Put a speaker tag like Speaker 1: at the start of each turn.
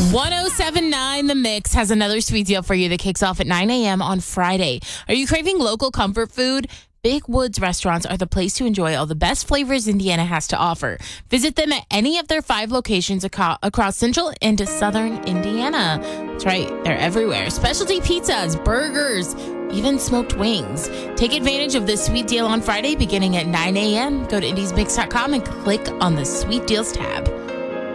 Speaker 1: 1079 The Mix has another sweet deal for you that kicks off at 9 a.m. on Friday. Are you craving local comfort food? Big Woods restaurants are the place to enjoy all the best flavors Indiana has to offer. Visit them at any of their 5 locations across central and southern Indiana. That's right, they're everywhere. Specialty pizzas, burgers, even smoked wings. Take advantage of this sweet deal on Friday beginning at 9 a.m. Go to indiesmix.com and click on the Sweet Deals tab.